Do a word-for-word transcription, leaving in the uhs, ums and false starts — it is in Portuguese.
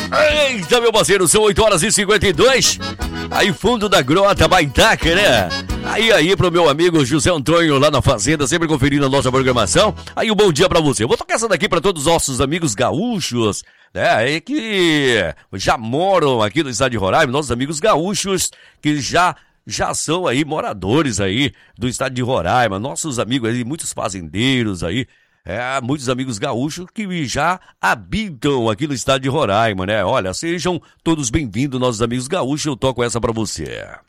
Eita, meu parceiro, são oito horas e cinquenta e dois. Aí, fundo da grota, Baitaca, né? Aí, aí, pro meu amigo José Antônio lá na fazenda, sempre conferindo a nossa programação. Aí, um bom dia pra você. Eu vou tocar essa daqui pra todos os nossos amigos gaúchos, né? Aí que já moram aqui no estado de Roraima, nossos amigos gaúchos que já... já são aí moradores aí do estado de Roraima, nossos amigos aí, muitos fazendeiros aí, é, muitos amigos gaúchos que já habitam aqui no estado de Roraima, né? Olha, sejam todos bem-vindos, nossos amigos gaúchos, eu toco essa pra você.